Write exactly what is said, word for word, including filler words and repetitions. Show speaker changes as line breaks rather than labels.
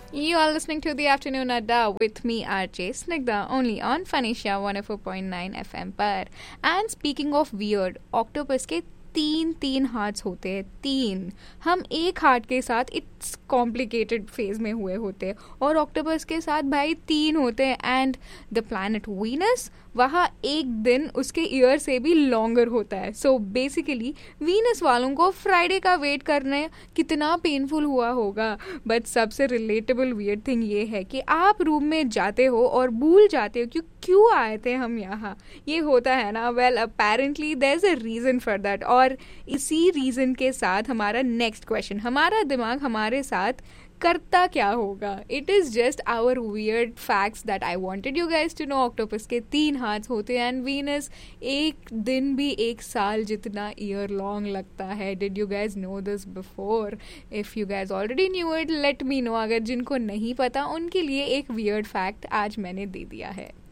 You are listening to the Afternoon Adda with me, R J Snigdha, only on Phanisha one oh four point nine F M पर. And speaking of weird, octopus के तीन तीन hearts होते हैं. तीन. हम एक heart के साथ इट्स कॉम्प्लिकेटेड फेज में हुए होते हैं और ऑक्टोपस के साथ भाई तीन होते हैं. एंड द प्लैनेट वीनस, वहाँ एक दिन उसके ईयर से भी लॉन्गर होता है. सो बेसिकली वीनस वालों को फ्राइडे का वेट करने कितना पेनफुल हुआ होगा. बट सबसे रिलेटेबल वियर्ड थिंग ये है कि आप रूम में जाते हो और भूल जाते हो कि क्यों आए थे हम यहाँ. ये होता है ना. Well apparently there is a reason for that. और इसी रीजन के साथ हमारा नेक्स्ट क्वेश्चन, हमारा दिमाग हमारे साथ करता क्या होगा. It is just our weird facts that I wanted you guys to know. Octopus के तीन हाथ होते हैं एंड वीनस एक दिन भी एक साल जितना ईयर लॉन्ग लगता है. Did you guys no this before? If you guys already knew it, let me know. अगर जिनको नहीं पता उनके लिए एक वियर्ड फैक्ट आज मैंने दे दिया है.